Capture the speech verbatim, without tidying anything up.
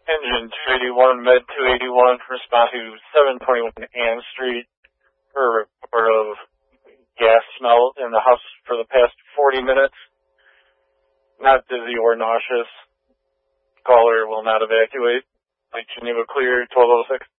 Engine two eighty-one, Med two eighty-one, respond to seven twenty-one Ann Street for a report of gas smell in the house for the past forty minutes. Not dizzy or nauseous. Caller will not evacuate. Lake Geneva clear, twelve oh six.